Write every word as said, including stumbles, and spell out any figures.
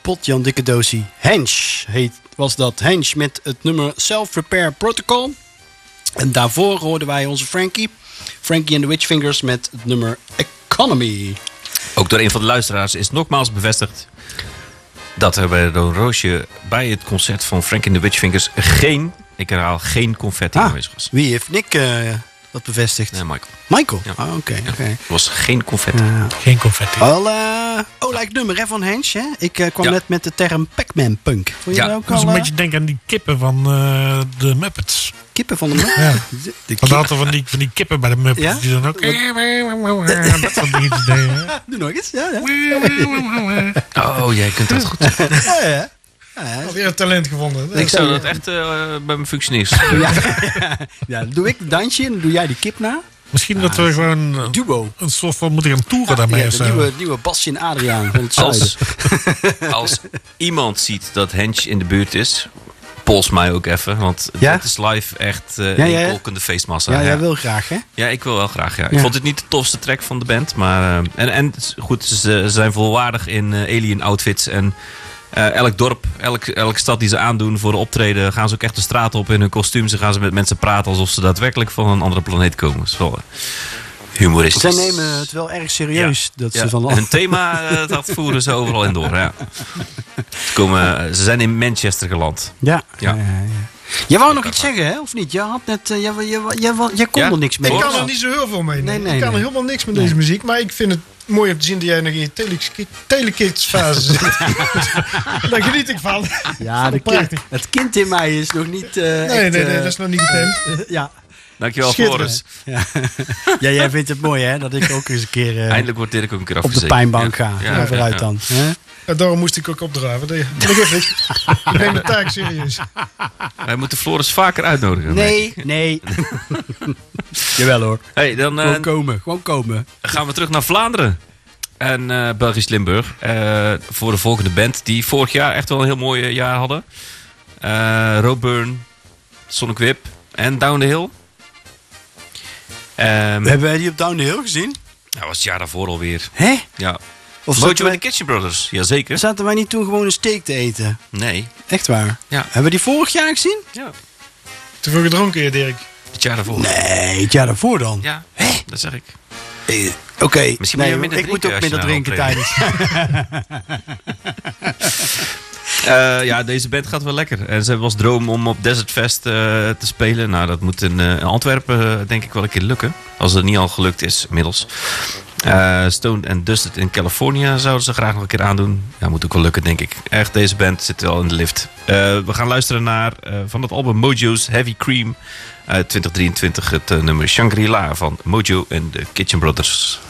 pot Jan Dikke Doosie. Hench heet, was dat. Hench met het nummer Self-Repair Protocol. En daarvoor hoorden wij onze Frankie. Frankie and the Witchfingers met het nummer Economy. Ook door een van de luisteraars is nogmaals bevestigd dat er bij Don Roosje bij het concert van Frankie and the Witchfingers geen, ik herhaal, geen confetti Ah, aanwezig was. wie heeft Nick uh, dat bevestigd? Nee, Michael. Michael? Ja. Ah, oké. Okay, Ja. okay. Er was geen confetti. Ja. Geen confetti. Wel, uh, oh, lijkt nummer hè, van Hench. Hè? Ik uh, kwam Ja. net met de term Pac-Man punk. Vond je Ja. dat ook Ik moest al? een Uh, beetje denken aan die kippen van uh, de Muppets. kippen van de Muppets? Ja. De, de Want hadden van die, van die kippen bij de Muppets. Ja? Die dan ook... Dat soort dingetjes deden. Doe nog eens. Ja, ja. Oh, jij kunt dat goed. Ja, ja. Ja, Alweer een talent gevonden. Ik zou dat echt uh, bij mijn functioneers. ja. ja, dan doe ik de dansje en dan doe jij die kip na. Misschien dat we gewoon uh, Duo. een soort van moeten gaan toeren daarmee. Ja, of de zo. nieuwe, nieuwe Bastien Adriaan van het zuiden. Als, als iemand ziet dat Hench in de buurt is, pols mij ook even. Want Ja? het is live echt uh, Ja, een ja, ja. kolkende feestmassa. Ja, Ja, jij wil graag, hè? Ja, ik wil wel graag. Ja. Ik Ja. vond het niet de tofste track van de band. Maar, uh, en, en het is goed, ze, ze zijn volwaardig in uh, alien outfits. En uh, elk dorp, elk, elke stad die ze aandoen voor de optreden, gaan ze ook echt de straat op in hun kostuum. Ze gaan ze met mensen praten alsof ze daadwerkelijk van een andere planeet komen. Dat is wel uh, humoristisch. Zij nemen het wel erg serieus. Dat Ja, ze van hun thema uh, dat voeren ze overal in door. Ja. Ze, komen, ze zijn in Manchester geland. Ja. Ja. ja, ja, ja. Jij wou nog iets zeggen, hè? Of niet? Jij had net, uh, jij, jij, jij, jij, jij kon Ja? er niks mee. Ik Hoor. kan er niet zo heel veel mee. Nee, nee, ik kan nee. er helemaal niks met Nee. deze muziek. Maar ik vind het mooi om te zien dat jij nog in je telekids- telekids-fase zit. Daar geniet ik van. Ja, de Prachtig. kind, het kind in mij is nog niet. Uh, Nee, echt, nee, nee, uh, dat is nog niet getemd. uh, ja. Dankjewel, Schitterend. Floris. Ja. ja, jij vindt het mooi, hè? Dat ik ook eens een keer uh, Eindelijk wordt Dirk ook een keer op de afgezekerd. pijnbank Ja. ga. Ja, Ja, ja, vooruit ja. dan. Hè? Ja, daarom moest ik ook opdraven. Dat begrijp ik. Ik neem de taak serieus. Wij moeten Floris vaker uitnodigen. Nee, nee. Jawel hoor. Hey, dan uh, Gewoon komen, gewoon komen. gaan we terug naar Vlaanderen. En uh, Belgisch Limburg. Uh, voor de volgende band die vorig jaar echt wel een heel mooi jaar hadden. Uh, Roadburn, Sonic Whip en Down the Hill. Um, Hebben wij die op Down the Hill gezien? dat was het jaar daarvoor alweer. Hè? Ja. Of Mojo zaten en wij, de Kitchen Brothers. Jazeker. zaten wij niet toen gewoon een steak te eten? Nee. Echt waar? Ja. Hebben we die vorig jaar gezien? Ja. Te veel gedronken hier, Dirk. Het jaar daarvoor. Nee, het jaar daarvoor dan. Ja, dat zeg ik. Eh, Oké, okay. Misschien moet je minder ik moet drinken ook als je minder naar drinken optreedt. tijdens. Uh, ja, deze band gaat wel lekker. En ze hebben als droom om op Desert Fest uh, te spelen. Nou, dat moet in, uh, in Antwerpen uh, denk ik wel een keer lukken. Als het niet al gelukt is, inmiddels. Uh, Stoned and Dusted in California zouden ze graag nog een keer aandoen. Ja, moet ook wel lukken, denk ik. Echt, deze band zit wel in de lift. Uh, we gaan luisteren naar uh, van het album Mojo's Heavy Cream uit twintig drieëntwintig. Het uh, nummer Shangri-La van Mojo en de Kitchen Brothers.